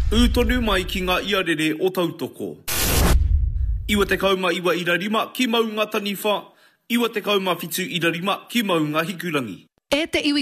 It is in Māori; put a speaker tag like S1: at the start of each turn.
S1: Utonu mai ki ngā iarere o tautoko. Iwa te kauma iwa irarima ki maunga taniwha. Iwa te kauma fitu irarima ki maunga hikurangi.
S2: E te iwi